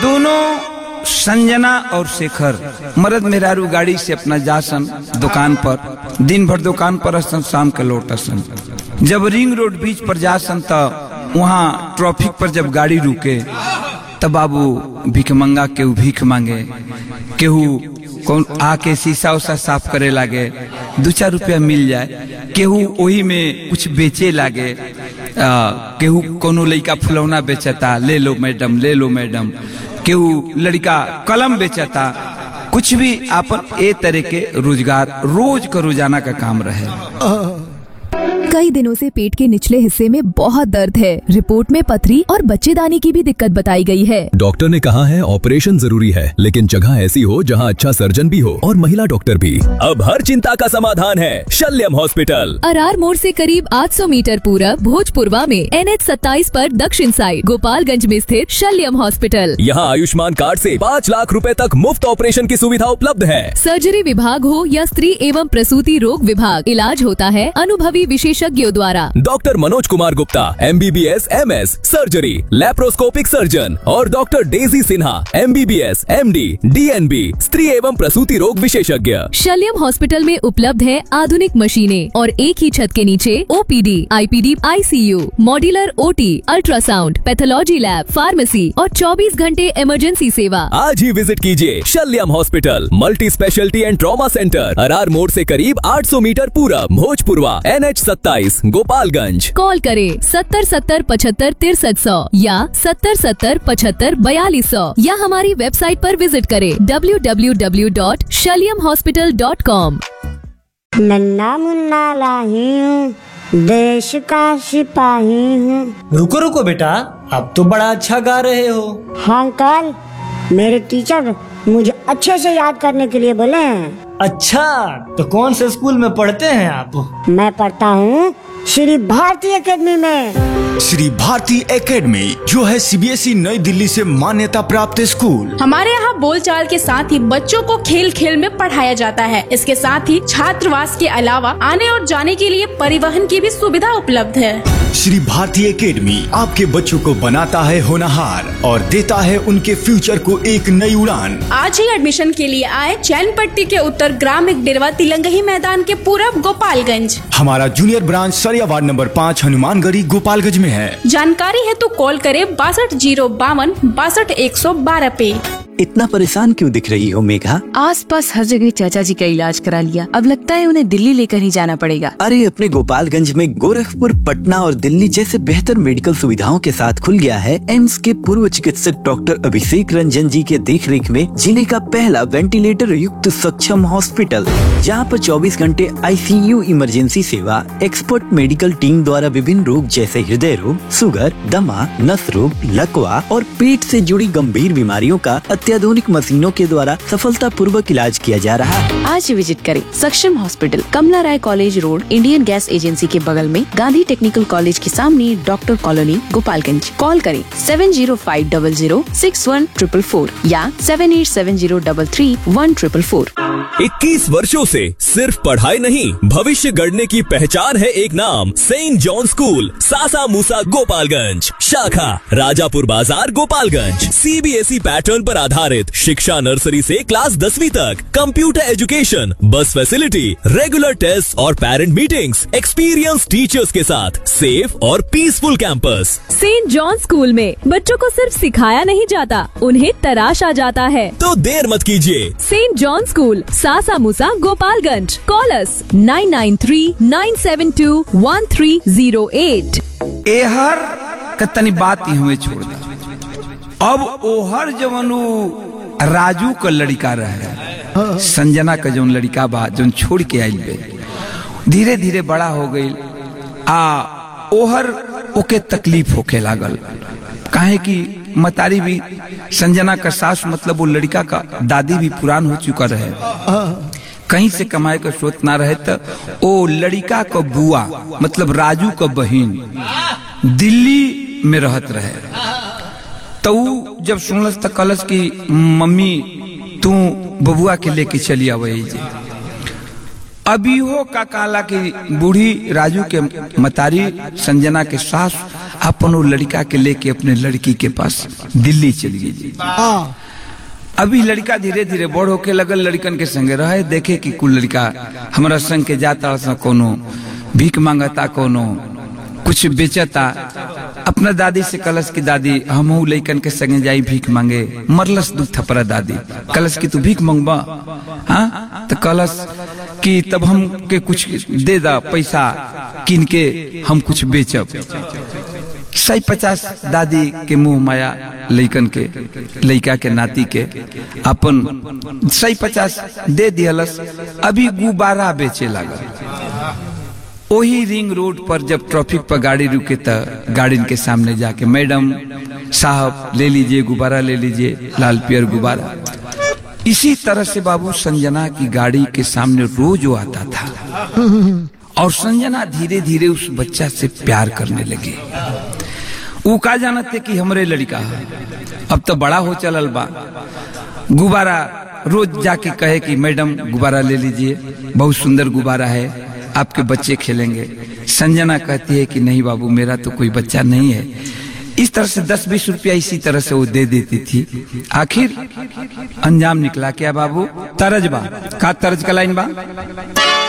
दोनों संजना और शेखर मर्द मेहरारू गाड़ी से अपना जासन दुकान पर, दिन भर दुकान पर असन, शाम के लौटसन। जब रिंग रोड बीच पर जासन त वहाँ ट्रैफिक पर जब गाड़ी रुके तब बाबू भिखमंगा केहू भीख मांगे, केहू कौन आके शीशा उसा साफ करे लागे, 2-4 रुपया मिल जाए, केहू वही में कुछ बेचे लागे, केहू कोनो लड़का फुलौना बेचता, ले लो मैडम ले लो मैडम, केहू लड़का कलम बेचता, कुछ भी आपन ए तरह के रोजगार रोज का रोजाना का काम रहे। कई दिनों से पेट के निचले हिस्से में बहुत दर्द है। रिपोर्ट में पथरी और बच्चेदानी की भी दिक्कत बताई गई है। डॉक्टर ने कहा है ऑपरेशन जरूरी है, लेकिन जगह ऐसी हो जहां अच्छा सर्जन भी हो और महिला डॉक्टर भी। अब हर चिंता का समाधान है शल्यम हॉस्पिटल। अरार मोड़ से करीब 800 मीटर पूरब भोजपुरवा में NH 27 पर दक्षिण साइड गोपालगंज में स्थित शल्यम हॉस्पिटल। यहाँ आयुष्मान कार्ड से 5 लाख रुपए तक मुफ्त ऑपरेशन की सुविधा उपलब्ध है। सर्जरी विभाग हो या स्त्री एवं प्रसूति रोग विभाग, इलाज होता है अनुभवी विशेषज्ञों द्वारा। Doctor Manoj Kumar Gupta MBBS MS surgery laparoscopic surgeon और doctor Daisy Sinha MBBS MD DNB स्त्री एवं प्रसूति रोग विशेषज्ञ। शल्यम हॉस्पिटल में उपलब्ध है आधुनिक मशीनें और एक ही छत के नीचे OPD, IPD, ICU, modular OT, ultrasound, pathology lab, pharmacy और 24 घंटे इमरजेंसी सेवा। आज ही विजिट कीजिए शल्यम hospital, multi speciality and trauma centre, Arar मोड़ से करीब 800 मीटर पूरब, भोजपुरवा, NH 27, गोपालगंज। कॉल करें 70 70 75 6300 या 70 70 75 4200 या हमारी वेबसाइट पर विजिट करें www.shalyamhospital.com। नन्ना मुन्ना लाही हूँ, देश का सिपाही हूँ। रुको रुको बेटा, अब तो बड़ा अच्छा गा रहे हो। हाँ अंकल, मेरे टीचर मुझे अच्छे से याद करने के लिए बोले हैं। अच्छा, तो कौन से स्कूल में पढ़ते हैं आप? मैं पढ़ता हूँ श्री भारती एकेडमी में। श्री भारती एकेडमी जो है CBSE नई दिल्ली से मान्यता प्राप्त स्कूल। हमारे यहाँ बोलचाल के साथ ही बच्चों को खेल खेल में पढ़ाया जाता है। इसके साथ ही छात्रावास के अलावा आने और जाने के लिए परिवहन की भी सुविधा उपलब्ध है। श्री भारती एकेडमी आपके बच्चों को बनाता है होनहार और देता है उनके फ्यूचर को एक नई उड़ान। आज ही एडमिशन के लिए आए चैनपट्टी के उत्तर ग्रामीण डेरवा तिलंगही मैदान के पूरब गोपालगंज। हमारा जूनियर ब्रांच सरिया वार्ड नंबर 5 हनुमानगढ़ी गोपालगंज में है। जानकारी है तो कॉल करें 62 052 62 112 पे। इतना परेशान क्यों दिख रही हो मेघा? आसपास हर जगह चाचा जी का इलाज करा लिया, अब लगता है उन्हें दिल्ली लेकर ही जाना पड़ेगा। अरे अपने गोपालगंज में गोरखपुर, पटना और दिल्ली जैसे बेहतर मेडिकल सुविधाओं के साथ खुल गया है एम्स के पूर्व चिकित्सक डॉक्टर अभिषेक रंजन जी के देखरेख में जिले का पहला वेंटिलेटर युक्त सक्षम हॉस्पिटल, जहाँ पर 24 घंटे ICU इमरजेंसी सेवा, एक्सपर्ट मेडिकल टीम द्वारा विभिन्न रोग जैसे हृदय रोग, शुगर, दमा, नस रोग, लकवा और पेट से जुड़ी गंभीर बीमारियों का अत्याधुनिक मशीनों के द्वारा सफलता पूर्वक इलाज किया जा रहा है। आज विजिट करें सक्षम हॉस्पिटल, कमला राय college road, Indian gas agency के बगल में, गांधी टेक्निकल कॉलेज के सामने, डॉक्टर कॉलोनी, गोपालगंज। कॉल करें 7050 6144 या 787033 1444। 21 वर्षों से सिर्फ पढ़ाई नहीं, भविष्य गढ़ने की पहचान है एक नाम, सेंट जॉन स्कूल, सासा मूसा गोपालगंज, शाखा राजापुर बाजार गोपालगंज। CBSE पैटर्न पर आधारित शिक्षा नर्सरी से क्लास 10वीं तक, कंप्यूटर एजुकेशन, बस फैसिलिटी, रेगुलर टेस्ट और पेरेंट मीटिंग्स, एक्सपीरियंस टीचर्स के साथ सेफ और peaceful campus. Scent John school में बच्चों को सिर्फ सिखाया नहीं जाता, उन्हें तराशा जाता है। तो देर मत कीजिए। सेंट जॉन स्कूल, सासा मूसा गोपालगंज। कॉल अस 993 972 1308। एहर कतनी बात ही हमें छोड़ दा। अब ओहर जवनु राजू का लड़का रहे, संजना का जौन लड़का बा जौन छोड़ के आइल बे, धीरे धीरे बड़ा हो गई। ओहर ओके तकलीफ होके लागल, काहे कि मतारी भी संजना का सास मतलब वो लड़का का दादी भी पुरान हो चुका रहे, कहीं से कमाए का स्रोत ना रहे, तो ओ लड़का का बुआ मतलब राजू का बहन दिल्ली में रहत रहे। तो जब सुनलस तो कलस की मम्मी तू बबुआ के लेके चली आवई जे। अभी हो का काला की बूढ़ी राजू के मतारी संजना के सास अपन वो लड़का के लेके अपने लड़की के पास दिल्ली चली गई। अभी लड़का धीरे धीरे बड़ होके लगल, लड़कन के संगे रहे, देखे कि कुल लड़का हमारा संग के जाता, कोनो भीख मांगता, कोनो कुछ बेचता। अपना दादी से कलश की दादी हमहू लड़कन के संगे जाई भीख मांगे। मरलस दू थपरा दादी, कलश की तू भीख मांगबा? हाँ, तो कलश कि तब हम के कुछ दे दा पैसा, किन के हम कुछ बेचब। 150 दादी के मुंह माया लइकन के, लइका के नाती के अपन 150 दे दिहलस। अभी गुब्बारा बेचे लागल। वही रिंग रोड पर जब ट्रैफिक पर गाड़ी रुके त गाड़ी के सामने जाके, मैडम साहब ले लीजिए गुब्बारा, ले लीजिए लाल पियर गुब्बारा। इसी तरह से बाबू संजना की गाड़ी के सामने रोज वो आता था और संजना धीरे धीरे उस बच्चा से प्यार करने लगे। वो का जानते कि हमरे लड़का है, अब तो बड़ा हो चलल बा। गुब्बारा रोज जाके कहे कि मैडम गुब्बारा ले लीजिए, बहुत सुंदर गुब्बारा है, आपके बच्चे खेलेंगे। संजना कहती है कि नहीं बाबू, मेरा तो कोई बच्चा नहीं है। इस तरह से 10-20 रुपया इसी तरह से वो दे देती थी। आखिर अंजाम निकला क्या बाबू? तरज बा का, तरज का लाइन बा।